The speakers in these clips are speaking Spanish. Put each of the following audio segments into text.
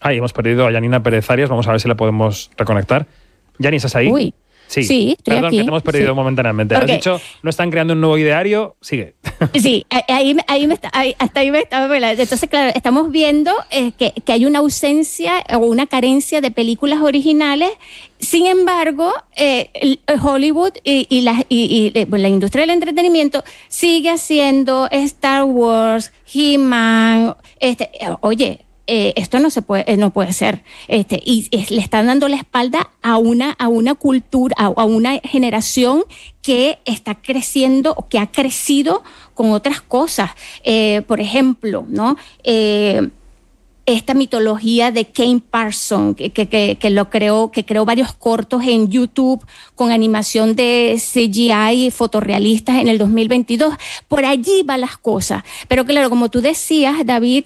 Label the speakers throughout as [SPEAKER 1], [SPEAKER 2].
[SPEAKER 1] Ahí hemos perdido a Janina Pérez Arias, vamos a ver si la podemos reconectar. Janina, ¿estás ahí?
[SPEAKER 2] Uy. Sí, estoy
[SPEAKER 1] perdón,
[SPEAKER 2] aquí.
[SPEAKER 1] Que te hemos perdido momentáneamente.
[SPEAKER 2] Okay.
[SPEAKER 1] Has dicho, no están creando un nuevo ideario, sigue.
[SPEAKER 2] Sí, hasta ahí me estaba velando. Entonces, claro, estamos viendo que hay una ausencia o una carencia de películas originales. Sin embargo, Hollywood y la industria del entretenimiento sigue haciendo Star Wars, He-Man, esto no puede ser. Le están dando la espalda a una cultura, a una generación que está creciendo o que ha crecido con otras cosas. Por ejemplo, ¿no? Esta mitología de Kane Parsons, que creó varios cortos en YouTube con animación de CGI fotorrealistas en el 2022. Por allí van las cosas. Pero claro, como tú decías, David,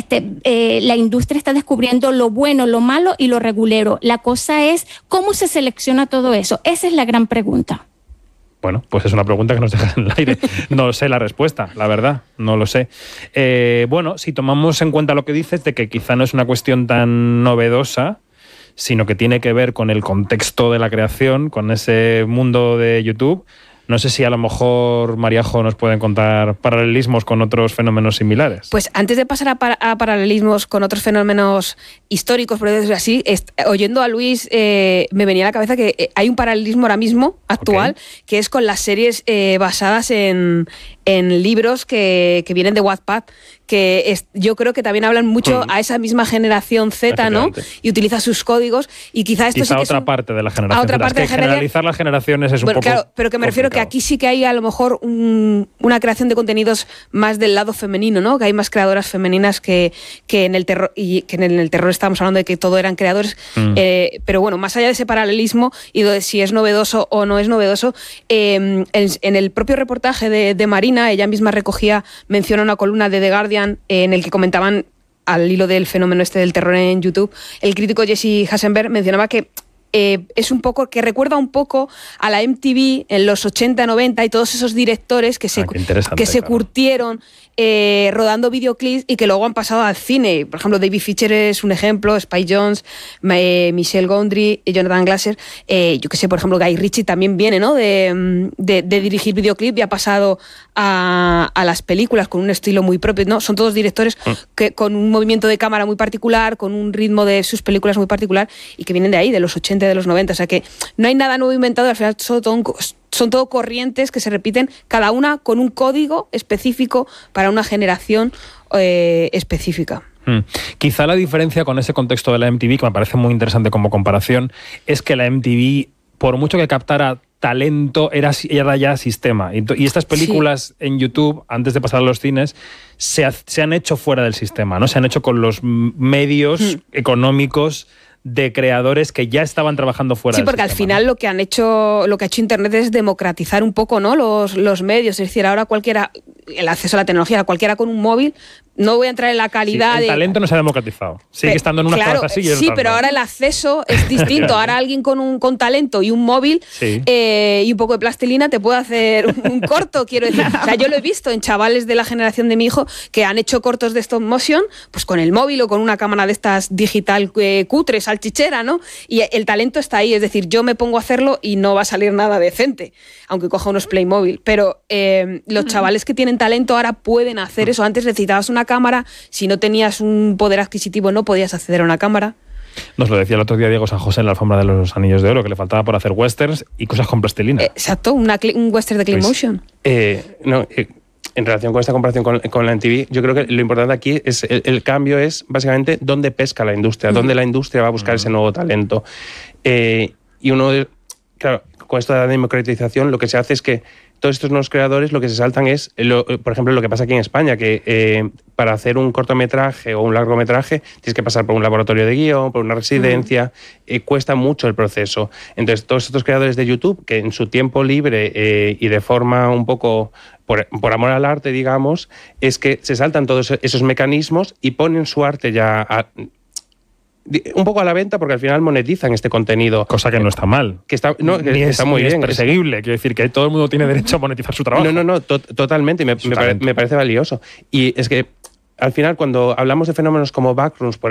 [SPEAKER 2] la industria está descubriendo lo bueno, lo malo y lo regulero. La cosa es, ¿cómo se selecciona todo eso? Esa es la gran pregunta.
[SPEAKER 1] Bueno, pues es una pregunta que nos deja en el aire. No sé la respuesta, la verdad, no lo sé. Bueno, si tomamos en cuenta lo que dices, de que quizá no es una cuestión tan novedosa, sino que tiene que ver con el contexto de la creación, con ese mundo de YouTube, no sé si a lo mejor, Mariajo, nos pueden contar paralelismos con otros fenómenos similares.
[SPEAKER 3] Pues antes de pasar a paralelismos con otros fenómenos históricos, por decirlo así, oyendo a Luis, me venía a la cabeza que hay un paralelismo ahora mismo, actual, que es con las series basadas en libros que vienen de Wattpad, que yo creo que también hablan mucho a esa misma generación Z, ¿no? Y utiliza sus códigos, y quizá esto sí que
[SPEAKER 1] otra parte de la generación.
[SPEAKER 3] A otra parte de la
[SPEAKER 1] generalizar las generaciones es un poco
[SPEAKER 3] claro, pero que me refiero que aquí sí que hay a lo mejor una creación de contenidos más del lado femenino, ¿no? Que hay más creadoras femeninas que en el terror, y que en el terror estábamos hablando de que todo eran creadores, pero bueno, más allá de ese paralelismo y de si es novedoso o no es novedoso, en el propio reportaje de Marina, ella misma menciona una columna de The Guardian en el que comentaban, al hilo del fenómeno del terror en YouTube, el crítico Jesse Eisenberg mencionaba que es un poco, que recuerda un poco a la MTV en los 80, 90 y todos esos directores que se curtieron rodando videoclips y que luego han pasado al cine. Por ejemplo, David Fincher es un ejemplo, Spike Jonze, Michel Gondry, Jonathan Glaser, yo que sé, por ejemplo, Guy Ritchie también viene, ¿no? de dirigir videoclip y ha pasado a las películas con un estilo muy propio, ¿no? Son todos directores que con un movimiento de cámara muy particular, con un ritmo de sus películas muy particular y que vienen de ahí, de los 80, de los 90. O sea que no hay nada nuevo inventado, al final son todo corrientes que se repiten, cada una con un código específico para una generación específica.
[SPEAKER 1] Quizá la diferencia con ese contexto de la MTV, que me parece muy interesante como comparación, es que la MTV, por mucho que captara talento, era ya sistema. Y estas películas en YouTube, antes de pasar a los cines, se han hecho fuera del sistema, ¿no? Se han hecho con los medios económicos de creadores que ya estaban trabajando fuera del sistema. Sí,
[SPEAKER 3] porque al final lo que ha hecho Internet es democratizar un poco, ¿no? los medios. Es decir, ahora el acceso a la tecnología, cualquiera con un móvil, no voy a entrar en la calidad.
[SPEAKER 1] El talento no se ha democratizado. Sigue estando en unas cosas así.
[SPEAKER 3] Sí, pero ahora el acceso es distinto. Ahora alguien con talento y un móvil y un poco de plastilina te puede hacer un corto, quiero decir. O sea, yo lo he visto en chavales de la generación de mi hijo que han hecho cortos de stop motion pues con el móvil o con una cámara de estas digital cutre, salchichera, ¿no? Y el talento está ahí. Es decir, yo me pongo a hacerlo y no va a salir nada decente, aunque coja unos Playmobil. Pero los chavales que tienen talento ahora pueden hacer eso. Antes necesitabas una cámara, si no tenías un poder adquisitivo no podías acceder a una cámara.
[SPEAKER 1] Nos lo decía el otro día Diego San José en la alfombra de los Anillos de Oro, que le faltaba por hacer westerns y cosas con plastilina.
[SPEAKER 3] Exacto, un western de Claymotion.
[SPEAKER 4] En relación con esta comparación con la MTV, yo creo que lo importante aquí es el cambio es básicamente dónde pesca la industria, dónde la industria va a buscar ese nuevo talento. Y claro, con esto de la democratización lo que se hace es que todos estos nuevos creadores lo que se saltan es, por ejemplo, lo que pasa aquí en España, que para hacer un cortometraje o un largometraje tienes que pasar por un laboratorio de guión, por una residencia, cuesta mucho el proceso. Entonces, todos estos creadores de YouTube, que en su tiempo libre y de forma un poco por amor al arte, digamos, es que se saltan todos esos mecanismos y ponen su arte ya un poco a la venta, porque al final monetizan este contenido.
[SPEAKER 1] Cosa que no está mal.
[SPEAKER 4] Que está muy bien.
[SPEAKER 1] Es perseguible. Quiero decir que todo el mundo tiene derecho a monetizar su trabajo.
[SPEAKER 4] No, totalmente. Me parece valioso. Y es que al final, cuando hablamos de fenómenos como Backrooms, por